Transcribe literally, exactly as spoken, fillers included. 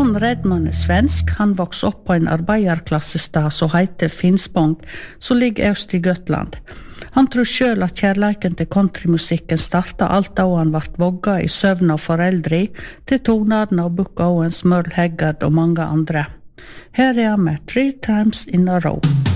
John Redman er svensk. Han vokste opp på en arbeiderklassestad som heter Finspång, som ligger øst i Gotland. Han tror selv at kjærleiken til countrymusikken startet alt da han vart vogga i søvn av foreldre til tonene av Buck Owens, Merle Haggard og mange andre. Her er han med Three Times in a Row.